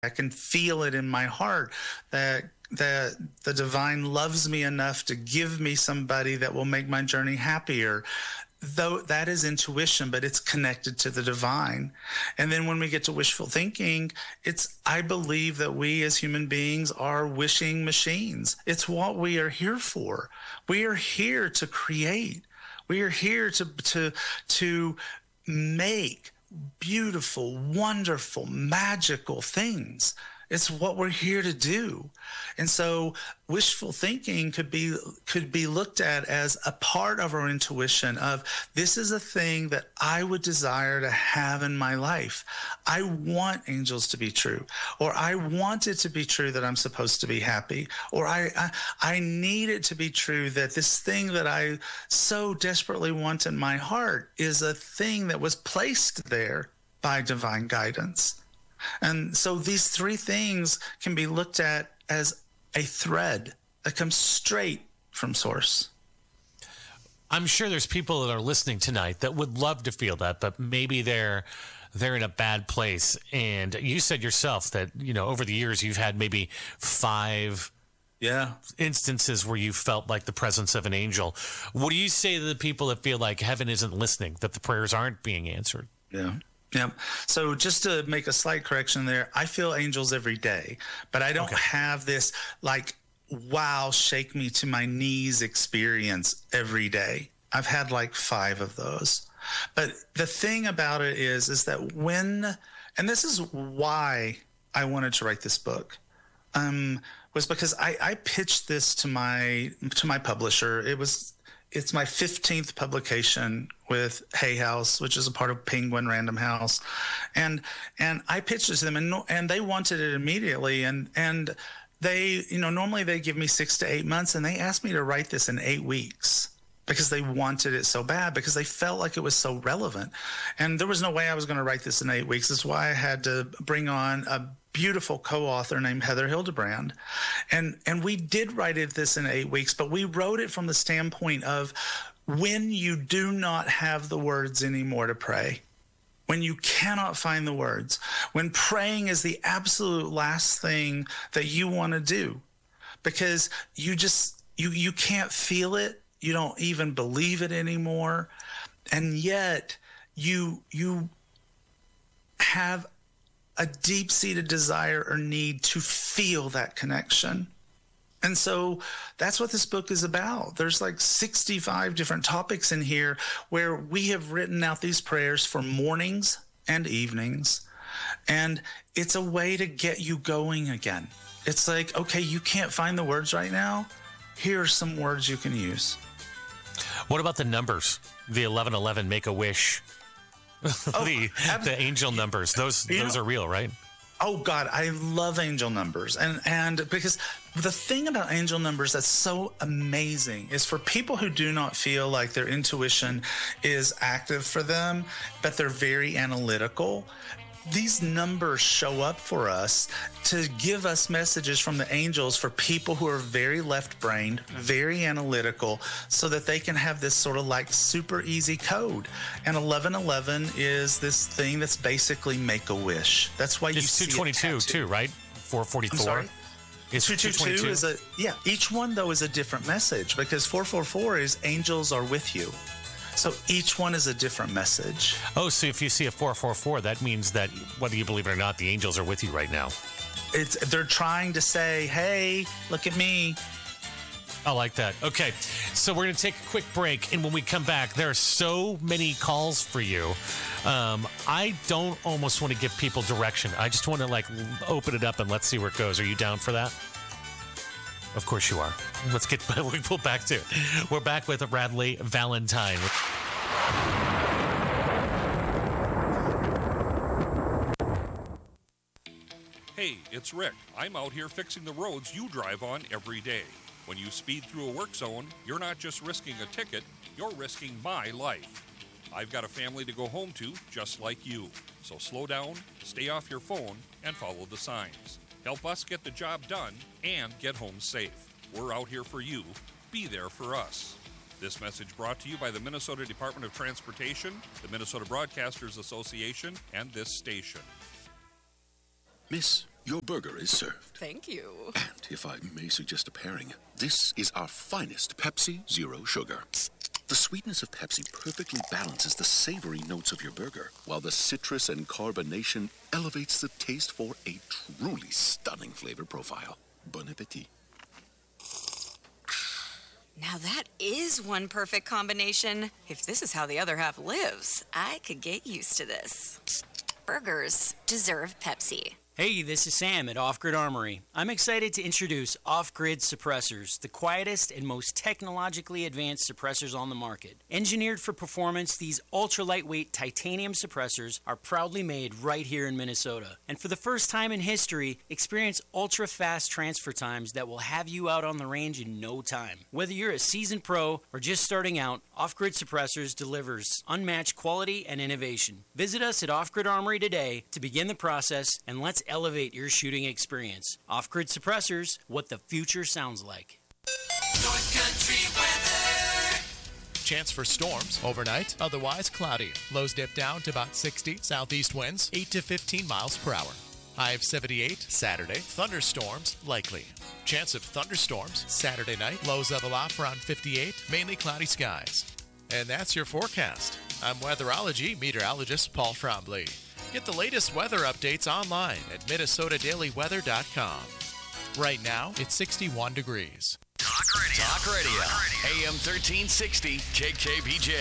I can feel it in my heart that the divine loves me enough to give me somebody that will make my journey happier. Though that is intuition, but it's connected to the divine. And then when we get to wishful thinking, I believe that we as human beings are wishing machines. It's what we are here for. We are here to create. We are here to make beautiful, wonderful, magical things. It's what we're here to do. And so wishful thinking could be looked at as a part of our intuition of, this is a thing that I would desire to have in my life. I want angels to be true, or I want it to be true that I'm supposed to be happy, or I need it to be true that this thing that I so desperately want in my heart is a thing that was placed there by divine guidance. And so these three things can be looked at as a thread that comes straight from source. I'm sure there's people that are listening tonight that would love to feel that, but maybe they're in a bad place. And you said yourself that, over the years you've had maybe 5 instances where you felt like the presence of an angel. What do you say to the people that feel like heaven isn't listening, that the prayers aren't being answered? Yeah. So just to make a slight correction there, I feel angels every day, but I don't have this wow, shake me to my knees experience every day. I've had 5 of those. But the thing about it is that and this is why I wanted to write this book, was because I pitched this to my publisher. It's my 15th publication with Hay House, which is a part of Penguin Random House. And I pitched it to them and they wanted it immediately. And they, normally they give me 6 to 8 months, and they asked me to write this in 8 weeks because they wanted it so bad, because they felt like it was so relevant. And there was no way I was going to write this in 8 weeks. That's why I had to bring on a beautiful co-author named Heather Hildebrand. And we did write this in 8 weeks, but we wrote it from the standpoint of when you do not have the words anymore to pray, when you cannot find the words, when praying is the absolute last thing that you want to do, because you can't feel it, you don't even believe it anymore, and yet you have a deep-seated desire or need to feel that connection. And so that's what this book is about. There's 65 different topics in here where we have written out these prayers for mornings and evenings. And it's a way to get you going again. It's okay, you can't find the words right now. Here are some words you can use. What about the numbers? The 1111, Make-A-Wish. The angel numbers, those are real, right? Oh God, I love angel numbers. And because the thing about angel numbers that's so amazing is for people who do not feel like their intuition is active for them, but they're very analytical, these numbers show up for us to give us messages from the angels for people who are very left-brained, very analytical, so that they can have this sort of super easy code. And 1111 is this thing that's basically Make-A-Wish. That's why you see 222 too, right? 444. I'm sorry? It's 222 is each one though is a different message, because 444 is angels are with you. So each one is a different message. Oh, so if you see a 444, that means that whether you believe it or not, the angels are with you right now. They're trying to say, hey, look at me. I like that. Okay, so we're going to take a quick break, and when we come back, there are so many calls for you. I don't almost want to give people direction. I just want to open it up and let's see where it goes. Are you down for that? Of course you are. Let's get back to it. We're back with Radleigh Valentine. Hey, it's Rick. I'm out here fixing the roads you drive on every day. When you speed through a work zone, you're not just risking a ticket, you're risking my life. I've got a family to go home to just like you. So slow down, stay off your phone, and follow the signs. Help us get the job done and get home safe. We're out here for you. Be there for us. This message brought to you by the Minnesota Department of Transportation, the Minnesota Broadcasters Association, and this station. Miss, Your burger is served. Thank you. And if I may suggest a pairing, this is our finest Pepsi Zero Sugar. The sweetness of Pepsi perfectly balances the savory notes of your burger, while the citrus and carbonation elevates the taste for a truly stunning flavor profile. Bon appetit. Now that is one perfect combination. If this is how the other half lives, I could get used to this. Burgers deserve Pepsi. Hey, this is Sam at Off Grid Armory. I'm excited to introduce Off Grid Suppressors, the quietest and most technologically advanced suppressors on the market. Engineered for performance, these ultra-lightweight titanium suppressors are proudly made right here in Minnesota. And for the first time in history, experience ultra-fast transfer times that will have you out on the range in no time. Whether you're a seasoned pro or just starting out, Off Grid Suppressors delivers unmatched quality and innovation. Visit us at Off Grid Armory today to begin the process, and let's elevate your shooting experience. Off-Grid Suppressors, what the future sounds like. North Country weather. Chance for storms overnight, otherwise cloudy. Lows dip down to about 60. Southeast winds 8 to 15 miles per hour. High of 78 Saturday. Thunderstorms likely. Chance of thunderstorms Saturday night. Lows level off around 58. Mainly cloudy skies. And that's your forecast. I'm weatherology meteorologist Paul Trombley. Get the latest weather updates online at MinnesotaDailyWeather.com. Right now, it's 61 degrees. Talk radio. AM 1360 KKBJ.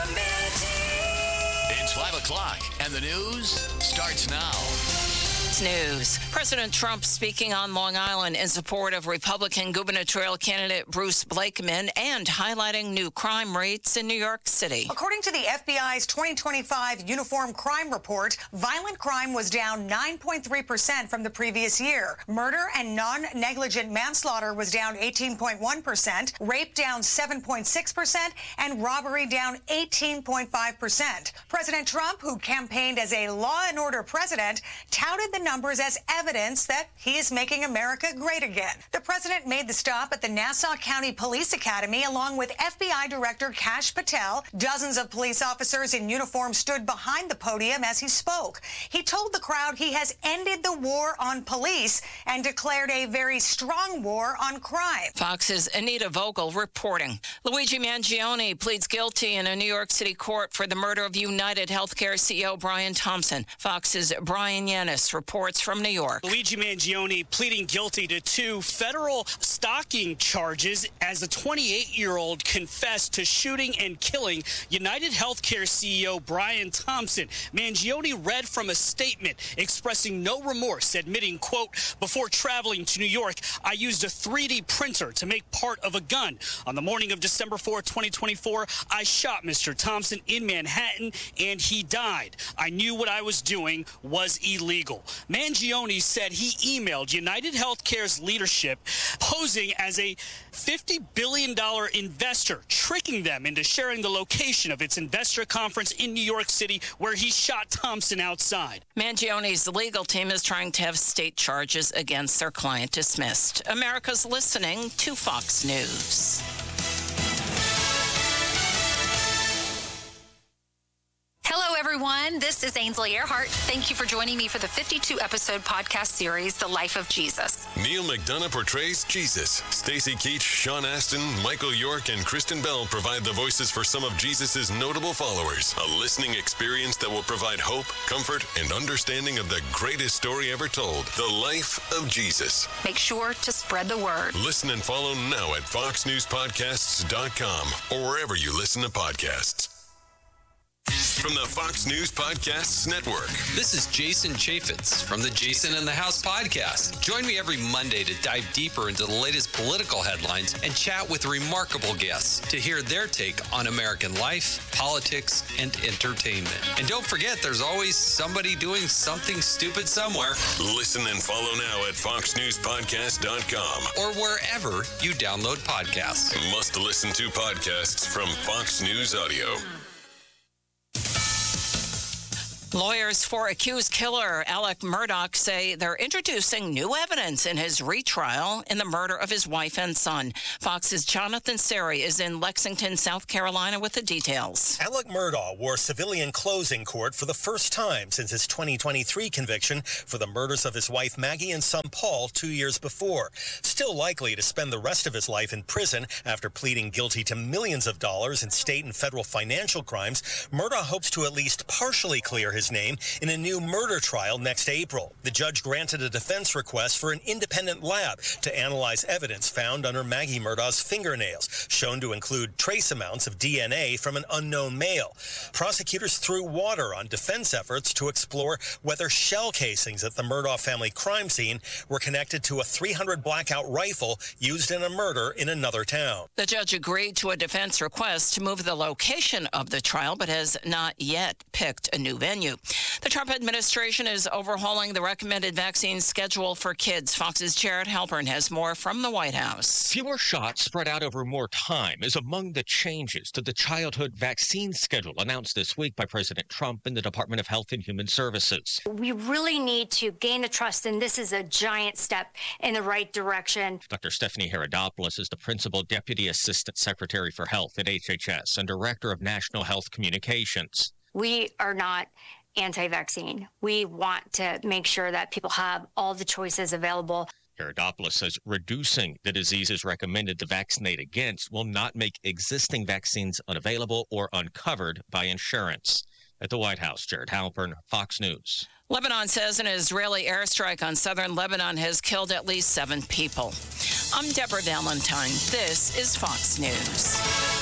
It's 5 o'clock, and the news starts now. News. President Trump speaking on Long Island in support of Republican gubernatorial candidate Bruce Blakeman and highlighting new crime rates in New York City. According to the FBI's 2025 Uniform Crime Report, violent crime was down 9.3% from the previous year. Murder and non-negligent manslaughter was down 18.1%, rape down 7.6%, and robbery down 18.5%. President Trump, who campaigned as a law and order president, touted the numbers as evidence that he is making America great again. The president made the stop at the Nassau County Police Academy along with FBI Director Kash Patel. Dozens of police officers in uniform stood behind the podium as he spoke. He told the crowd he has ended the war on police and declared a very strong war on crime. Fox's Anita Vogel reporting. Luigi Mangione pleads guilty in a New York City court for the murder of United Healthcare CEO Brian Thompson. Fox's Brian Yanis reports from New York. Luigi Mangione pleading guilty to 2 federal stalking charges as the 28-year-old confessed to shooting and killing United Healthcare CEO Brian Thompson. Mangione read from a statement expressing no remorse, admitting, quote, "Before traveling to New York, I used a 3D printer to make part of a gun. On the morning of December 4, 2024, I shot Mr. Thompson in Manhattan and he died. I knew what I was doing was illegal." Mangione said he emailed United Healthcare's leadership posing as a $50 billion investor, tricking them into sharing the location of its investor conference in New York City where he shot Thompson outside. Mangione's legal team is trying to have state charges against their client dismissed. America's listening to Fox News. Hello, everyone. This is Ainsley Earhart. Thank you for joining me for the 52-episode podcast series, The Life of Jesus. Neil McDonough portrays Jesus. Stacey Keach, Sean Astin, Michael York, and Kristen Bell provide the voices for some of Jesus' notable followers. A listening experience that will provide hope, comfort, and understanding of the greatest story ever told, The Life of Jesus. Make sure to spread the word. Listen and follow now at foxnewspodcasts.com or wherever you listen to podcasts. From the Fox News Podcasts Network. This is Jason Chaffetz from the Jason in the House podcast. Join me every Monday to dive deeper into the latest political headlines and chat with remarkable guests to hear their take on American life, politics, and entertainment. And don't forget, there's always somebody doing something stupid somewhere. Listen and follow now at foxnewspodcast.com or wherever you download podcasts. Must listen to podcasts from Fox News Audio. Lawyers for accused killer Alec Murdaugh say they're introducing new evidence in his retrial in the murder of his wife and son. Fox's Jonathan Seri is in Lexington, South Carolina with the details. Alec Murdaugh wore civilian clothes in court for the first time since his 2023 conviction for the murders of his wife Maggie and son Paul 2 years before. Still likely to spend the rest of his life in prison after pleading guilty to millions of dollars in state and federal financial crimes, Murdaugh hopes to at least partially clear his name in a new murder trial next April. The judge granted a defense request for an independent lab to analyze evidence found under Maggie Murdaugh's fingernails, shown to include trace amounts of DNA from an unknown male. Prosecutors threw water on defense efforts to explore whether shell casings at the Murdaugh family crime scene were connected to a .300 blackout rifle used in a murder in another town. The judge agreed to a defense request to move the location of the trial, but has not yet picked a new venue. The Trump administration is overhauling the recommended vaccine schedule for kids. Fox's Jared Halpern has more from the White House. Fewer shots spread out over more time is among the changes to the childhood vaccine schedule announced this week by President Trump and the Department of Health and Human Services. We really need to gain the trust, and this is a giant step in the right direction. Dr. Stephanie Herodopoulos is the Principal Deputy Assistant Secretary for Health at HHS and Director of National Health Communications. We are not anti-vaccine. We want to make sure that people have all the choices available. Herodopoulos says reducing the diseases recommended to vaccinate against will not make existing vaccines unavailable or uncovered by insurance. At the White House, Jared Halpern, Fox News. Lebanon says an Israeli airstrike on southern Lebanon has killed at least 7 people. I'm Deborah Valentine. This is Fox News.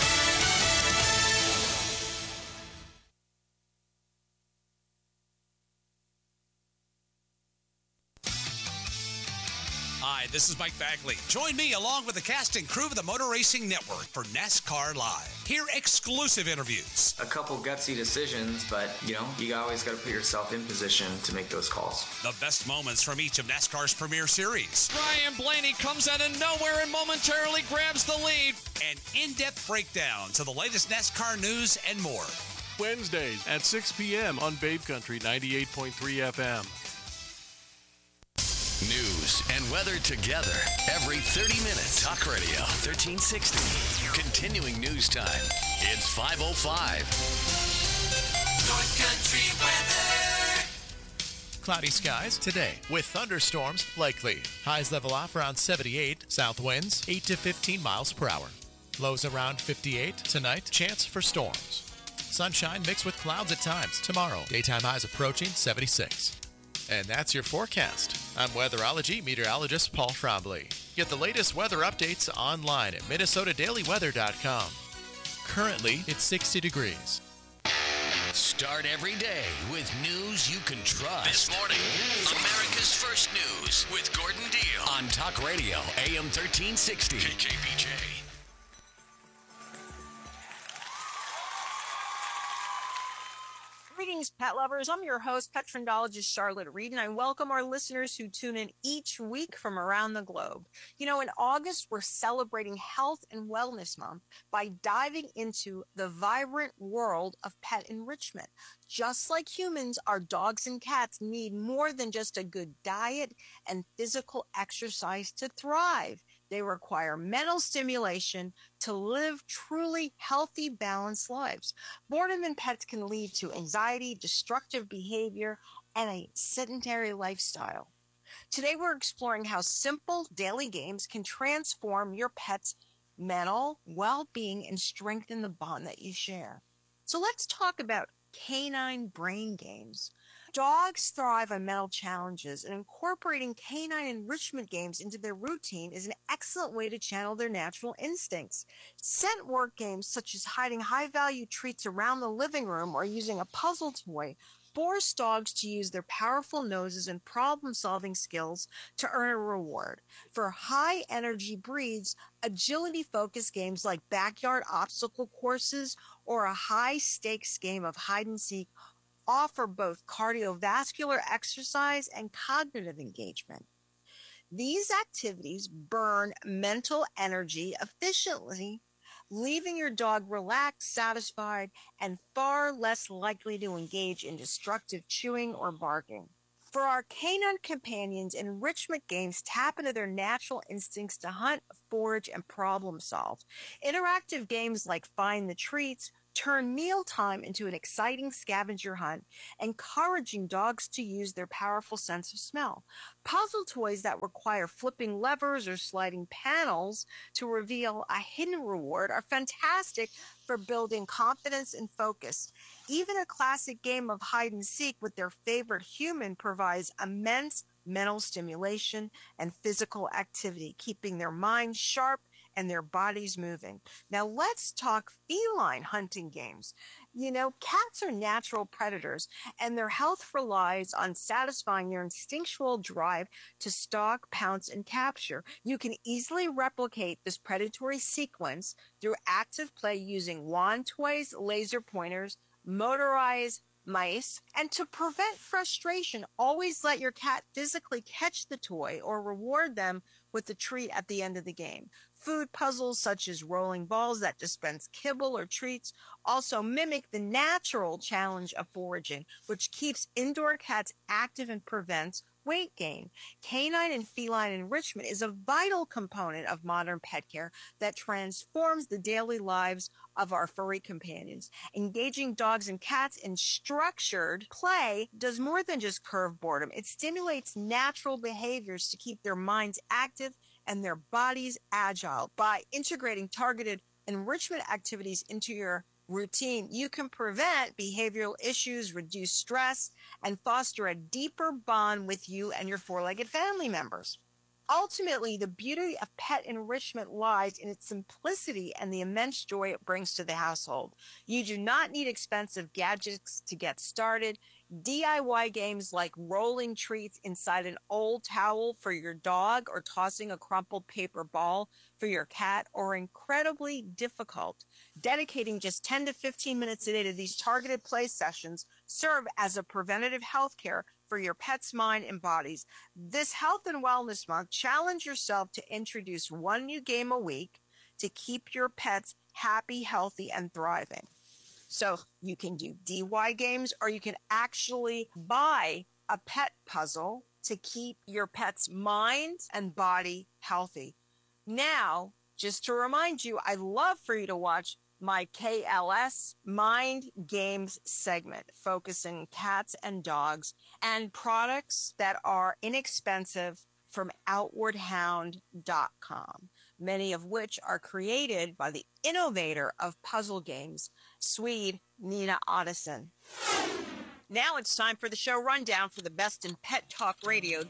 Hi, this is Mike Bagley. Join me along with the cast and crew of the Motor Racing Network for NASCAR Live. Hear exclusive interviews. A couple gutsy decisions, but, you always got to put yourself in position to make those calls. The best moments from each of NASCAR's premier series. Ryan Blaney comes out of nowhere and momentarily grabs the lead. And in-depth breakdowns of the latest NASCAR news and more. Wednesdays at 6 p.m. on Babe Country 98.3 FM. News and weather together every 30 minutes. Talk Radio 1360. Continuing news time. It's 5:05. North Country weather. Cloudy skies today with thunderstorms likely. Highs level off around 78. South winds 8 to 15 miles per hour. Lows around 58. Tonight, chance for storms. Sunshine mixed with clouds at times. Tomorrow, daytime highs approaching 76. And that's your forecast. I'm weatherology meteorologist Paul Trombley. Get the latest weather updates online at minnesotadailyweather.com. Currently, it's 60 degrees. Start every day with news you can trust. This morning, America's First News with Gordon Deal on Talk Radio, AM 1360. KKPJ. Greetings, pet lovers. I'm your host, pet trendologist Charlotte Reed, and I welcome our listeners who tune in each week from around the globe. In August, we're celebrating Health and Wellness Month by diving into the vibrant world of pet enrichment. Just like humans, our dogs and cats need more than just a good diet and physical exercise to thrive. They require mental stimulation to live truly healthy, balanced lives. Boredom in pets can lead to anxiety, destructive behavior, and a sedentary lifestyle. Today, we're exploring how simple daily games can transform your pet's mental well-being and strengthen the bond that you share. So let's talk about canine brain games. Dogs thrive on mental challenges, and incorporating canine enrichment games into their routine is an excellent way to channel their natural instincts. Scent work games such as hiding high-value treats around the living room or using a puzzle toy force dogs to use their powerful noses and problem-solving skills to earn a reward. For high-energy breeds, agility-focused games like backyard obstacle courses or a high-stakes game of hide-and-seek offer both cardiovascular exercise and cognitive engagement. These activities burn mental energy efficiently leaving your dog relaxed, satisfied, and far less likely to engage in destructive chewing or barking. For our canine companions, enrichment games tap into their natural instincts to hunt, forage, and problem solve. Interactive games like Find the Treats turn mealtime into an exciting scavenger hunt, encouraging dogs to use their powerful sense of smell. Puzzle toys that require flipping levers or sliding panels to reveal a hidden reward are fantastic for building confidence and focus. Even a classic game of hide and seek with their favorite human provides immense mental stimulation and physical activity, keeping their minds sharp and their bodies moving. Now let's talk feline hunting games. You know, cats are natural predators, and their health relies on satisfying their instinctual drive to stalk, pounce, and capture. You can easily replicate this predatory sequence through active play using wand toys, laser pointers, motorized mice, and to prevent frustration, always let your cat physically catch the toy or reward them with a treat at the end of the game. Food puzzles such as rolling balls that dispense kibble or treats also mimic the natural challenge of foraging, which keeps indoor cats active and prevents weight gain. Canine and feline enrichment is a vital component of modern pet care that transforms the daily lives of our furry companions. Engaging dogs and cats in structured play does more than just curb boredom. It stimulates natural behaviors to keep their minds active and their bodies agile. By integrating targeted enrichment activities into your routine, you can prevent behavioral issues, reduce stress, and foster a deeper bond with you and your four-legged family members. Ultimately, the beauty of pet enrichment lies in its simplicity and the immense joy it brings to the household. You do not need expensive gadgets to get started. DIY games like rolling treats inside an old towel for your dog or tossing a crumpled paper ball for your cat are incredibly difficult. Dedicating just 10 to 15 minutes a day to these targeted play sessions serve as a preventative health care for your pet's mind and bodies. This Health and Wellness Month, challenge yourself to introduce one new game a week to keep your pets happy, healthy, and thriving. So you can do DIY games, or you can actually buy a pet puzzle to keep your pet's mind and body healthy. Now, just to remind you, I'd love for you to watch my KLS Mind Games segment, focusing cats and dogs and products that are inexpensive from OutwardHound.com, many of which are created by the innovator of puzzle games, Swede Nina Ottosson. Now it's time for the show rundown for the best in pet talk radio.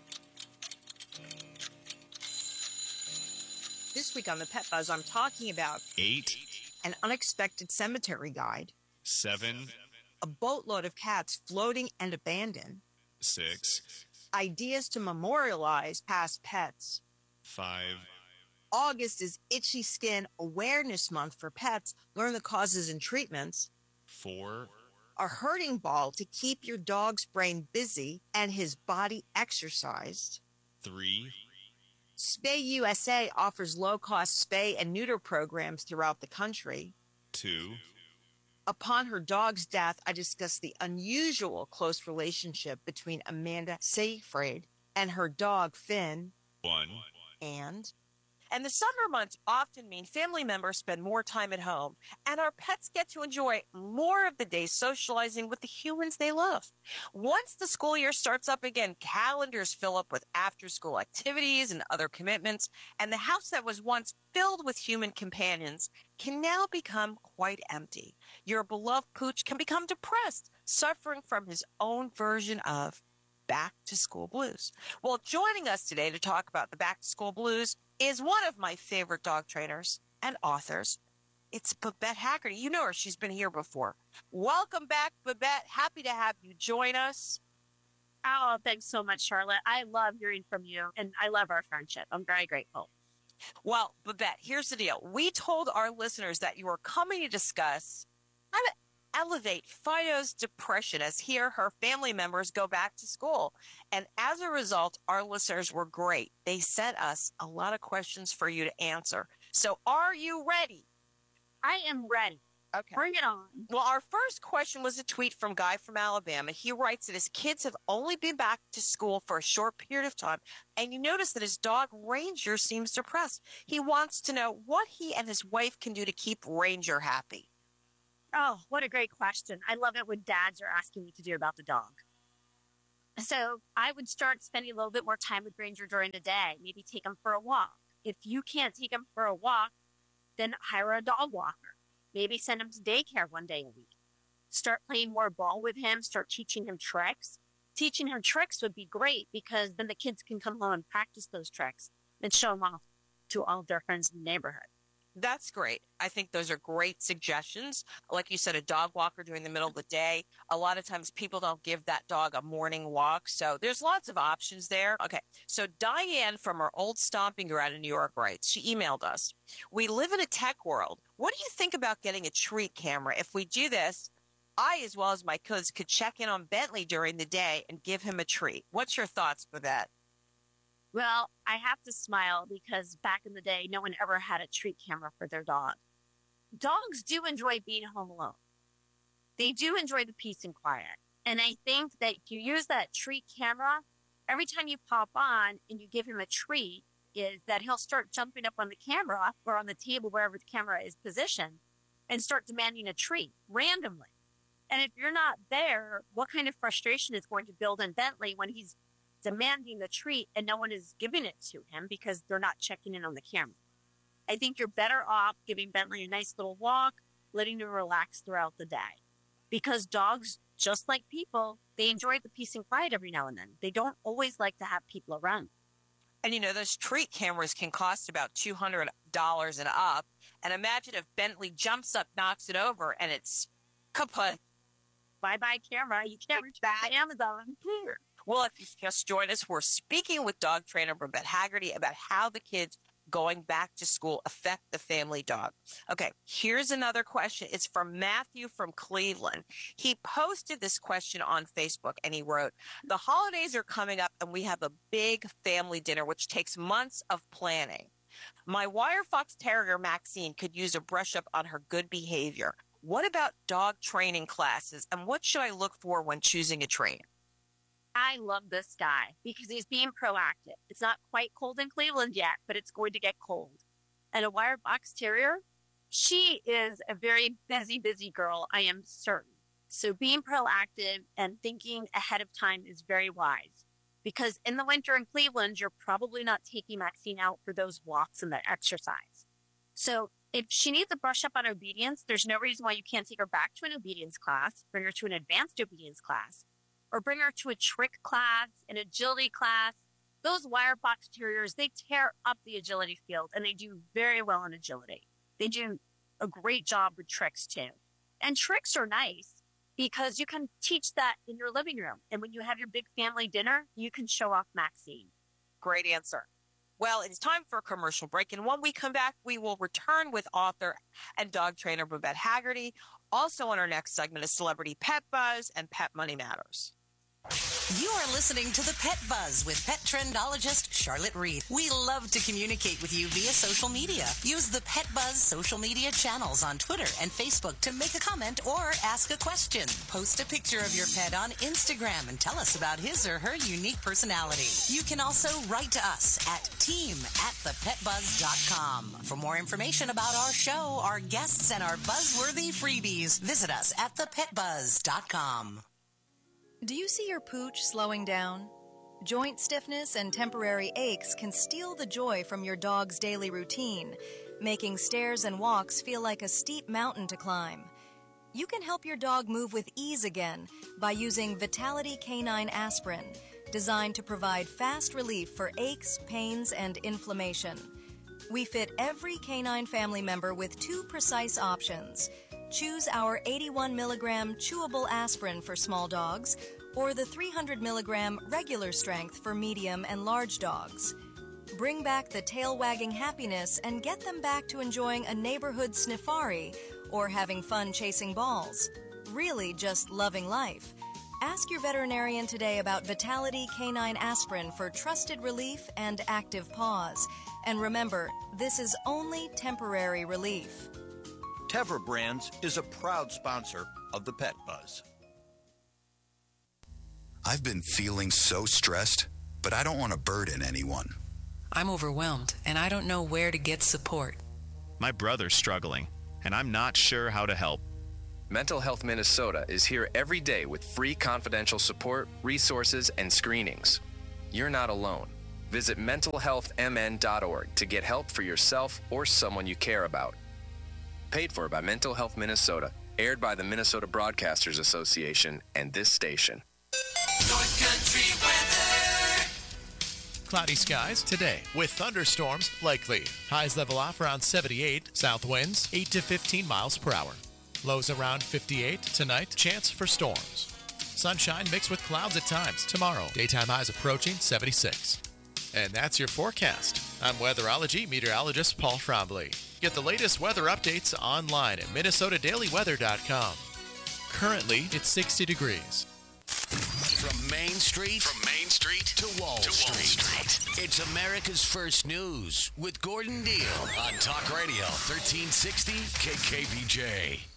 This week on the Pet Buzz, I'm talking about 8, an unexpected cemetery guide, 7, a boatload of cats floating and abandoned, 6, ideas to memorialize past pets, 5, August is Itchy Skin Awareness Month for pets. Learn the causes and treatments. 4, A herding ball to keep your dog's brain busy and his body exercised. 3, Spay USA offers low-cost spay and neuter programs throughout the country. 2, Upon her dog's death, I discussed the unusual close relationship between Amanda Seyfried and her dog, Finn. 1, And the summer months often mean family members spend more time at home, and our pets get to enjoy more of the day socializing with the humans they love. Once the school year starts up again, calendars fill up with after-school activities and other commitments, and the house that was once filled with human companions can now become quite empty. Your beloved pooch can become depressed, suffering from his own version of back-to-school blues. Well, joining us today to talk about the back-to-school blues is one of my favorite dog trainers and authors. It's Babette Haggerty. You know her. She's been here before. Welcome back, Babette. Happy to have you join us. Oh, thanks so much, Charlotte. I love hearing from you, and I love our friendship. I'm very grateful. Well, Babette, here's the deal. We told our listeners that you were coming to discuss how to elevate Fido's depression as her family members go back to school. And as a result, our listeners were great. They sent us a lot of questions for you to answer. So are you ready? I am ready. Okay. Bring it on. Well, our first question was a tweet from Guy from Alabama. He writes that his kids have only been back to school for a short period of time, and you notice that his dog Ranger seems depressed. He wants to know what he and his wife can do to keep Ranger happy. Oh, what a great question. I love it when dads are asking me to do about the dog. So I would start spending a little bit more time with Ranger during the day, maybe take him for a walk. If you can't take him for a walk, then hire a dog walker. Maybe send him to daycare one day a week. Start playing more ball with him. Start teaching him tricks. Teaching him tricks would be great because then the kids can come home and practice those tricks and show them off to all their friends in the neighborhood. That's great. I think those are great suggestions. Like you said, a dog walker during the middle of the day. A lot of times people don't give that dog a morning walk. So there's lots of options there. Okay. So Diane from our old stomping ground in New York writes, she emailed us, we live in a tech world. What do you think about getting a treat camera? If we do this, I, as well as my kids, could check in on Bentley during the day and give him a treat. What's your thoughts for that? Well, I have to smile because back in the day, no one ever had a treat camera for their dog. Dogs do enjoy being home alone. They do enjoy the peace and quiet. And I think that if you use that treat camera, every time you pop on and you give him a treat, is that he'll start jumping up on the camera or on the table, wherever the camera is positioned, and start demanding a treat randomly. And if you're not there, what kind of frustration is going to build in Bentley when he's demanding the treat and no one is giving it to him because they're not checking in on the camera? I think you're better off giving Bentley a nice little walk, letting him relax throughout the day. Because dogs, just like people, they enjoy the peace and quiet every now and then. They don't always like to have people around. And, you know, those treat cameras can cost about $200 and up. And imagine if Bentley jumps up, knocks it over, and it's kaput. Bye-bye camera. You can't reach that Amazon. Well, if you just joined us, we're speaking with dog trainer Babette Haggerty about how the kids going back to school affect the family dog. Okay, here's another question. It's from Matthew from Cleveland. He posted this question on Facebook and he wrote, the holidays are coming up and we have a big family dinner, which takes months of planning. My wire fox terrier, Maxine, could use a brush up on her good behavior. What about dog training classes and what should I look for when choosing a trainer? I love this guy because he's being proactive. It's not quite cold in Cleveland yet, but it's going to get cold. And a wire fox terrier, she is a very busy girl, I am certain. So being proactive and thinking ahead of time is very wise. Because in the winter in Cleveland, you're probably not taking Maxine out for those walks and the exercise. So if she needs a brush up on obedience, there's no reason why you can't take her back to an obedience class, bring her to an advanced obedience class, or bring her to a trick class, an agility class. Those wire fox terriers, they tear up the agility field, and they do very well in agility. They do a great job with tricks, too. And tricks are nice because you can teach that in your living room. And when you have your big family dinner, you can show off Maxine. Great answer. Well, it's time for a commercial break. And when we come back, we will return with author and dog trainer Babette Haggerty. Also on our next segment is Celebrity Pet Buzz and Pet Money Matters. You are listening to the Pet Buzz with pet trendologist Charlotte Reed. We love to communicate with you via social media. Use the Pet Buzz social media channels on Twitter and Facebook to make a comment or ask a question. Post a picture of your pet on Instagram and tell us about his or her unique personality. You can also write to us at team@thepetbuzz.com. For more information about our show, our guests, and our buzzworthy freebies, visit us at thepetbuzz.com. Do you see your pooch slowing down? Joint stiffness and temporary aches can steal the joy from your dog's daily routine, making stairs and walks feel like a steep mountain to climb. You can help your dog move with ease again by using Vitality Canine Aspirin, designed to provide fast relief for aches, pains, and inflammation. We fit every canine family member with 2 precise options. Choose our 81 milligram chewable aspirin for small dogs or the 300 milligram regular strength for medium and large dogs. Bring back the tail-wagging happiness and get them back to enjoying a neighborhood sniffari or having fun chasing balls. Really just loving life. Ask your veterinarian today about Vitality Canine Aspirin for trusted relief and active paws. And remember, this is only temporary relief. Tevra Brands is a proud sponsor of the Pet Buzz. I've been feeling so stressed, but I don't want to burden anyone. I'm overwhelmed, and I don't know where to get support. My brother's struggling, and I'm not sure how to help. Mental Health Minnesota is here every day with free confidential support, resources, and screenings. You're not alone. Visit mentalhealthmn.org to get help for yourself or someone you care about. Paid for by Mental Health Minnesota, aired by the Minnesota Broadcasters Association and this station. North Country weather. Cloudy skies today with thunderstorms likely. Highs level off around 78. South winds 8 to 15 miles per hour. Lows around 58 tonight. Chance for storms. Sunshine mixed with clouds at times tomorrow. Daytime highs approaching 76. And that's your forecast. I'm weatherology meteorologist Paul Trombley. Get the latest weather updates online at minnesotadailyweather.com. Currently, it's 60 degrees. From Main Street to Wall Street. It's America's First News with Gordon Deal on Talk Radio 1360 KKBJ.